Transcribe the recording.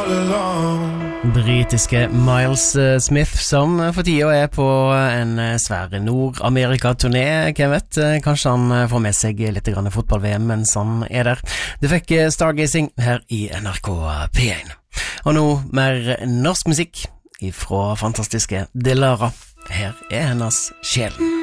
Britiske Miles Smith, som for tiden på en svær Nord-Amerika-turné. Hvem vet, kanskje han får med seg litt grann fotball-VM mens han der. Du fikk Stargazing her i NRK P1. Og nå mer norsk musikk fra fantastiske Delara. Her hennes sjel.